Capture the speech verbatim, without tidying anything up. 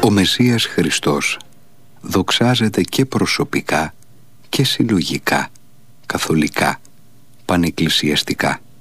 Ο Μεσσίας Χριστός δοξάζεται και προσωπικά και συλλογικά, καθολικά, πανεκκλησιαστικά.